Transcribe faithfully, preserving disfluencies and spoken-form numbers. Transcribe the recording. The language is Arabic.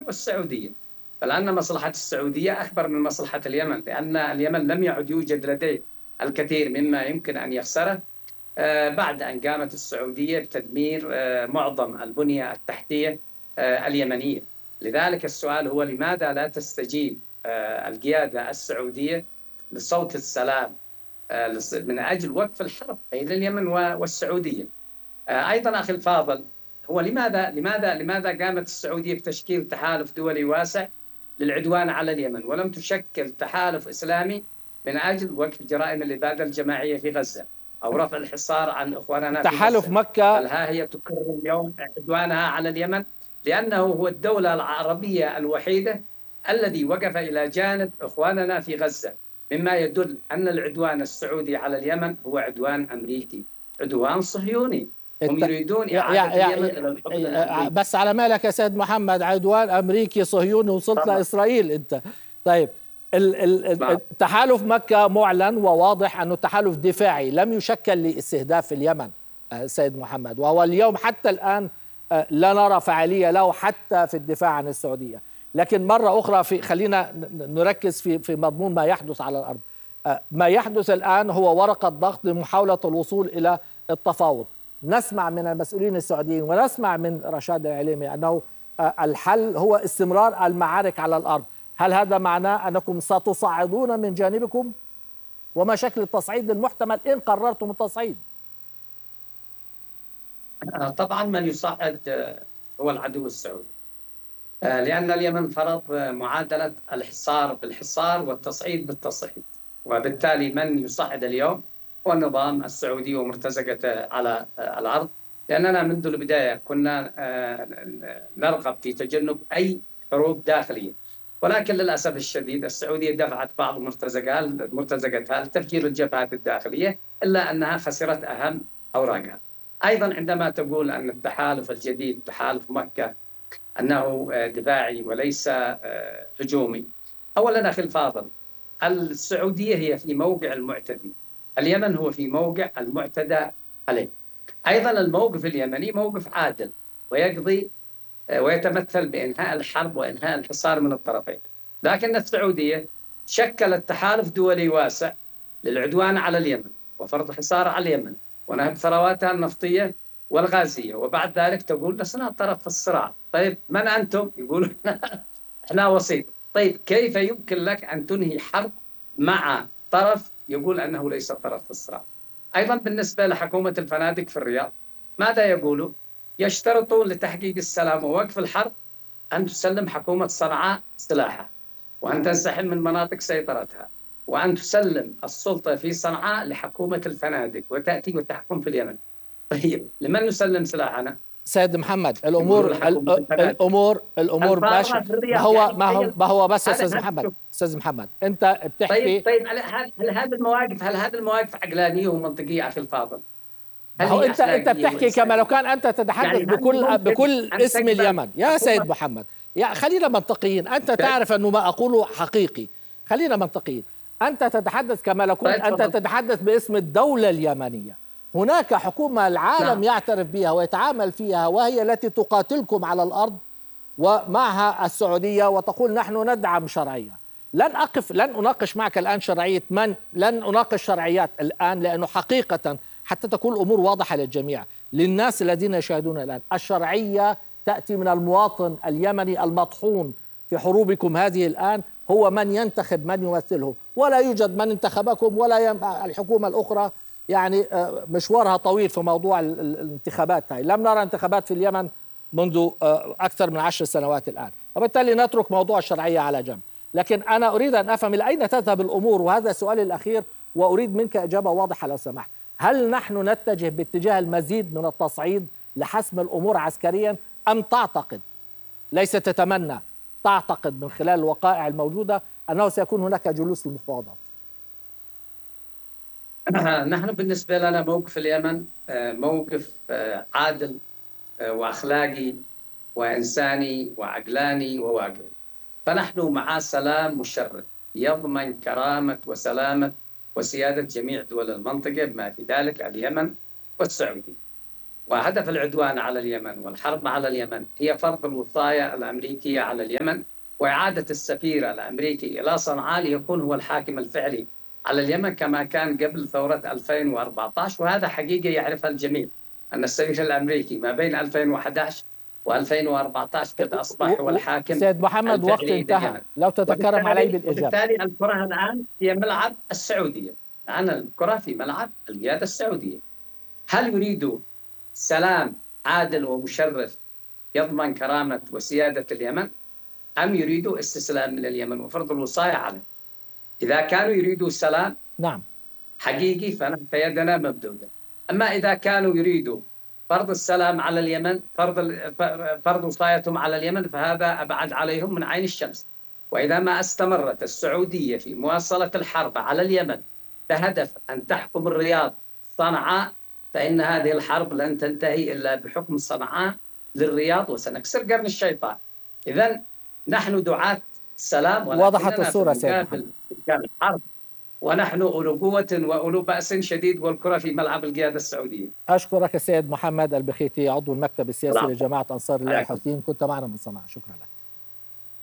والسعودية، فلأن مصلحة السعودية أكبر من مصلحة اليمن، لأن اليمن لم يعد يوجد لديه الكثير مما يمكن أن يخسره بعد أن قامت السعودية بتدمير معظم البنية التحتية اليمنية. لذلك السؤال هو لماذا لا تستجيب القيادة السعودية لصوت السلام من أجل وقف الحرب بين اليمن والسعودية؟ أيضا أخي الفاضل، هو لماذا لماذا لماذا قامت السعودية بتشكيل تحالف دولي واسع للعدوان على اليمن ولم تشكل تحالف إسلامي من أجل وقف جرائم الإبادة الجماعية في غزة أو رفع الحصار عن إخواننا في غزة؟ تحالف مكة، بل ها هي تكرر اليوم عدوانها على اليمن، لأنه هو الدولة العربية الوحيدة الذي وقف إلى جانب إخواننا في غزة، مما يدل أن العدوان السعودي على اليمن هو عدوان أمريكي، عدوان صهيوني. هم يريدون إعادة اليمن إلى الحكم الأمريكي. بس على مالك يا سيد محمد، عدوان أمريكي صهيوني وصلت طبعا لإسرائيل أنت. طيب تحالف مكة معلن وواضح أنه تحالف دفاعي لم يشكل لاستهداف اليمن سيد محمد، وهو اليوم حتى الآن لا نرى فعالية له حتى في الدفاع عن السعودية. لكن مرة أخرى في خلينا نركز في في مضمون ما يحدث على الأرض. ما يحدث الآن هو ورقة ضغط لمحاولة الوصول إلى التفاوض. نسمع من المسؤولين السعوديين ونسمع من رشاد العليمي أنه الحل هو استمرار المعارك على الأرض. هل هذا معناه أنكم ستصعدون من جانبكم؟ وما شكل التصعيد المحتمل إن قررتم التصعيد؟ طبعا من يصعد هو العدو السعودي، لأن اليمن فرض معادلة الحصار بالحصار والتصعيد بالتصعيد، وبالتالي من يصعد اليوم هو النظام السعودي ومرتزقته على الأرض. لأننا منذ البداية كنا نرغب في تجنب أي حروب داخلية، ولكن للأسف الشديد السعودية دفعت بعض مرتزقتها لتفجير الجبهات الداخلية، إلا أنها خسرت أهم أوراقها. أيضا عندما تقول أن التحالف الجديد تحالف مكة أنه دفاعي وليس هجومي، أولا أخي الفاضل، السعودية هي في موقع المعتدي، اليمن هو في موقع المعتدى عليه. أيضا الموقف اليمني موقف عادل ويقضي ويتمثل بإنهاء الحرب وإنهاء الحصار من الطرفين، لكن السعودية شكلت تحالف دولي واسع للعدوان على اليمن وفرض حصار على اليمن ونهب ثرواتها النفطية والغازية، وبعد ذلك تقول لسنا طرف في الصراع. طيب من أنتم؟ يقولوا احنا وسيط. طيب كيف يمكن لك أن تنهي حرب مع طرف يقول أنه ليس طرف في الصراع؟ أيضا بالنسبة لحكومة الفنادق في الرياض، ماذا يقولوا؟ يشترطون لتحقيق السلام ووقف الحرب أن تسلم حكومة صنعاء سلاحها، وأن تنسحب من مناطق سيطرتها، وأن تسلم السلطة في صنعاء لحكومة الفنادق وتأتي وتحكم في اليمن. طيب لمن نسلم سلاحنا؟ سيد محمد، الامور الامور الامور ماشي. ما هو ما هو ما هو بس استاذ محمد استاذ محمد انت بتحكي. طيب طيب هل هذه المواقف هل هذه المواقف عقلانيه ومنطقيه اخي الفاضل؟ ما هو انت انت بتحكي كما لو كان انت تتحدث يعني بكل بكل اسم اليمن يا سيد محمد. يا خلينا منطقيين، انت تعرف انه ما اقوله حقيقي. خلينا منطقيين، انت تتحدث كما لو كنت انت تتحدث باسم الدولة اليمنية. هناك حكومة العالم نعم. يعترف بها ويتعامل فيها، وهي التي تقاتلكم على الأرض، ومعها السعودية، وتقول نحن ندعم شرعية. لن أقف لن أناقش معك الآن شرعية من، لن أناقش شرعيات الآن، لأنه حقيقة حتى تكون الأمور واضحة للجميع للناس الذين يشاهدون الآن. الشرعية تأتي من المواطن اليمني المطحون في حروبكم هذه الآن، هو من ينتخب من يمثله، ولا يوجد من انتخبكم ولا الحكومة الأخرى يعني مشوارها طويل في موضوع الانتخابات هاي. لم نرى انتخابات في اليمن منذ أكثر من عشر سنوات الآن، وبالتالي نترك موضوع الشرعية على جنب. لكن أنا أريد أن أفهم إلى أين تذهب الأمور، وهذا سؤالي الأخير، وأريد منك إجابة واضحة لو سمحت. هل نحن نتجه باتجاه المزيد من التصعيد لحسم الأمور عسكريا، أم تعتقد، ليس تتمنى، تعتقد من خلال الوقائع الموجودة أنه سيكون هناك جلوس للمفاوضات؟ نحن بالنسبة لنا موقف اليمن موقف عادل وأخلاقي وإنساني وعقلاني وواقعي، فنحن مع سلام مشرف يضمن كرامة وسلامة وسيادة جميع دول المنطقة بما في ذلك اليمن والسعودية. وهدف العدوان على اليمن والحرب على اليمن هي فرض الوصاية الأمريكية على اليمن وإعادة السفير الأمريكي إلى صنعاء ليكون هو الحاكم الفعلي على اليمن كما كان قبل ثورة ألفين وأربعة عشر. وهذا حقيقة يعرفها الجميع، أن السفير الأمريكي ما بين ألفين وأحد عشر وألفين وأربعة عشر قد أصبح هو الحاكم. سيد محمد وقت انتهى، لو تتكرم علي بالإجابة. وبالتالي الكرة الآن في ملعب السعودية، الآن الكرة في ملعب القيادة السعودية. هل يريدوا سلام عادل ومشرف يضمن كرامة وسيادة اليمن، أم يريدوا استسلام من اليمن وفرض الوصاية عليه؟ إذا كانوا يريدوا سلام نعم حقيقي فنحن يدنا ممدودة. أما إذا كانوا يريدوا فرض السلام على اليمن، فرض فرض وصايتهم على اليمن، فهذا أبعد عليهم من عين الشمس. وإذا ما استمرت السعودية في مواصلة الحرب على اليمن بهدف أن تحكم الرياض صنعاء، فإن هذه الحرب لن تنتهي إلا بحكم صنعاء للرياض وسنكسر قرن الشيطان. إذن نحن دعاة السلام، وضحت الصورة سيد محمد. الحرب ونحن أولو قوة وأولو بأس شديد، والكرة في ملعب القيادة السعودية. أشكرك السيد محمد البخيتي، عضو المكتب السياسي لجماعة أنصار الله الحوثيين، كنت معنا من صنعاء. شكرا لك.